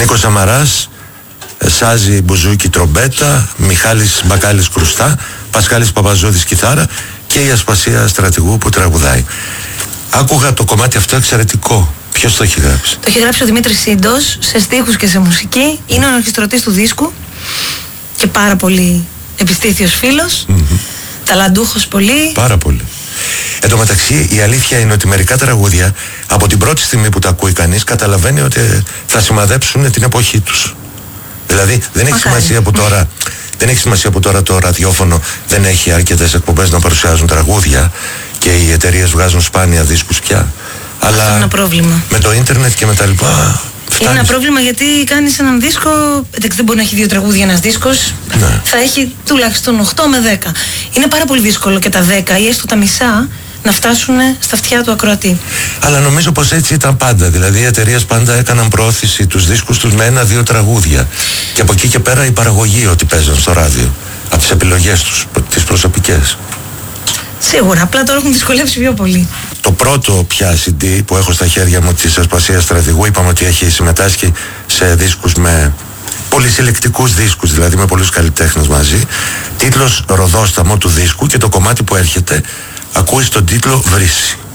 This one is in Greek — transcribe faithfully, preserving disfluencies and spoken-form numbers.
Νίκος Σαμαράς, σάζι, μπουζούκι, τρομπέτα, Μιχάλης Μπακάλης κρουστά, Πασχάλης Παπαζώδης κιθάρα και η Ασπασία Στρατηγού που τραγουδάει. Άκουγα το κομμάτι αυτό εξαιρετικό. Ποιος το έχει γράψει? Το έχει γράψει ο Δημήτρης Σύντος, σε στίχους και σε μουσική. Είναι ο ορχιστρωτής του δίσκου και πάρα πολύ επιστήθιος φίλος. Mm-hmm. Ταλαντούχος πολύ. Πάρα πολύ. Εν τω μεταξύ, η αλήθεια είναι ότι μερικά τραγούδια από την πρώτη στιγμή που τα ακούει κανείς καταλαβαίνει ότι θα σημαδέψουν την εποχή τους. Δηλαδή δεν έχει σημασία που τώρα, δεν έχει σημασία που τώρα το ραδιόφωνο δεν έχει αρκετές εκπομπές να παρουσιάζουν τραγούδια και οι εταιρείες βγάζουν σπάνια δίσκους πια. Αλλά αυτό είναι ένα πρόβλημα. Με το ίντερνετ και με τα λοιπά. Είναι ένα πρόβλημα γιατί κάνεις έναν δίσκο. Εντάξει, δεν μπορεί να έχει δύο τραγούδια ένας δίσκος. Ναι. Θα έχει τουλάχιστον οκτώ με δέκα. Είναι πάρα πολύ δύσκολο και τα δέκα ή έστω τα μισά να φτάσουν στα αυτιά του ακροατή. Αλλά νομίζω πως έτσι ήταν πάντα. Δηλαδή οι εταιρείες πάντα έκαναν προώθηση τους δίσκους τους με ένα-δύο τραγούδια. Και από εκεί και πέρα η παραγωγή ότι παίζαν στο ράδιο. Από τις επιλογές τους, τις προσωπικές. Σίγουρα, απλά τώρα έχουν δυσκολεύσει πιο πολύ. Το πρώτο πια σι ντι που έχω στα χέρια μου της Ασπασίας Στρατηγού, είπαμε ότι έχει συμμετάσχει σε δίσκους με πολυσυλλεκτικούς δίσκους, δηλαδή με πολλούς καλλιτέχνες μαζί. Τίτλος Ροδόσταμο του δίσκου και το κομμάτι που έρχεται ακούει στον τίτλο Βρύση.